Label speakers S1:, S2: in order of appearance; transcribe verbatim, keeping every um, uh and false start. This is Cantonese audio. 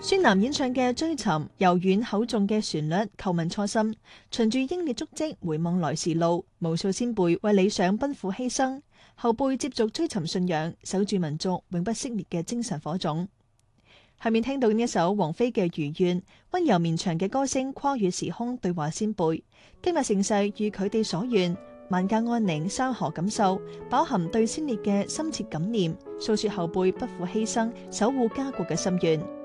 S1: 孫楠演唱嘅《追尋》，柔軟厚重嘅旋律，叩問初心，循住英烈足跡回望來時路，無數先輩為理想奔赴犧牲，後輩接續追尋信仰，守住民族永不熄滅嘅精神火種。下面聽到呢一首王菲嘅《如願》，溫柔綿長嘅歌聲跨越時空對話先輩，今日盛世與佢哋所願，萬家安寧山河感受，飽含對先烈嘅深切感念，訴說後輩不負犧牲守護家國嘅心願。